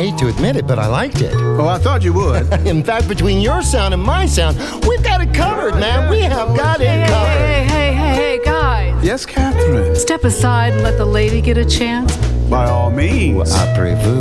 hate to admit it, but I liked it. Oh, I thought you would. In fact, between your sound and my sound, we've got it covered, man. We have got it covered. Hey, guys. Yes, Catherine. Step aside and let the lady get a chance. By all means. Après vous.